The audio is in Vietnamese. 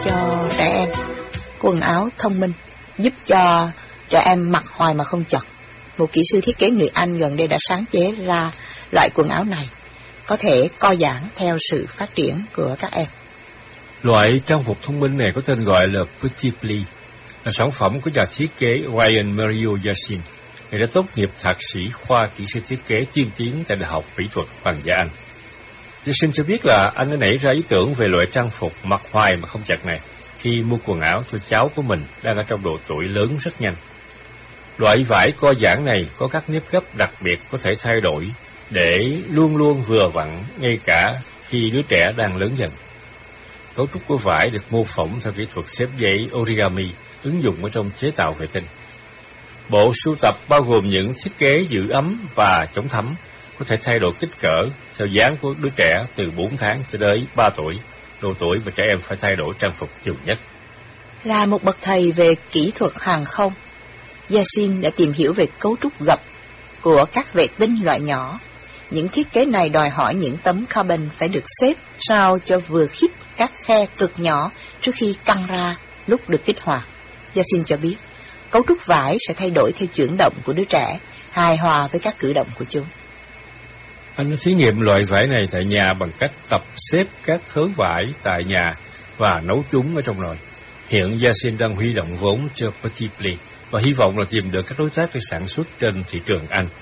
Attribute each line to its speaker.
Speaker 1: cho trẻ em, quần áo thông minh, giúp cho trẻ em mặc hoài mà không chật. Một kỹ sư thiết kế người Anh gần đây đã sáng chế ra loại quần áo này, có thể co giãn theo sự phát triển của các em.
Speaker 2: Loại trang phục thông minh này có tên gọi là Petit Pli, là sản phẩm của nhà thiết kế Ryan Mario Yassin. Người đã tốt nghiệp thạc sĩ khoa kỹ sư thiết kế tiên tiến tại Đại học Mỹ thuật Hoàng gia Anh. Yassin cho biết là anh đã nảy ra ý tưởng về loại trang phục mặc hoài mà không chật này khi mua quần áo cho cháu của mình đang ở trong độ tuổi lớn rất nhanh. Loại vải co giãn này có các nếp gấp đặc biệt có thể thay đổi để luôn luôn vừa vặn ngay cả khi đứa trẻ đang lớn dần. Cấu trúc của vải được mô phỏng theo kỹ thuật xếp giấy origami ứng dụng ở trong chế tạo vệ tinh. Bộ sưu tập bao gồm những thiết kế giữ ấm và chống thấm, có thể thay đổi kích cỡ theo dáng của đứa trẻ từ 4 tháng cho tới 3 tuổi, độ tuổi mà trẻ em phải thay đổi trang phục nhiều nhất.
Speaker 1: Là một bậc thầy về kỹ thuật hàng không, Yassin đã tìm hiểu về cấu trúc gập của các vệ tinh loại nhỏ. Những thiết kế này đòi hỏi những tấm carbon phải được xếp sao cho vừa khít các khe cực nhỏ trước khi căng ra lúc được kích hoạt. Yassin cho biết, cấu trúc vải sẽ thay đổi theo chuyển động của đứa trẻ, hài hòa với các cử động của chúng.
Speaker 2: Anh đã thí nghiệm loại vải này tại nhà bằng cách tập xếp các thớ vải tại nhà và nấu chúng ở trong nồi. Hiện Yassin đang huy động vốn cho Petit Pli và hy vọng là tìm được các đối tác để sản xuất trên thị trường Anh.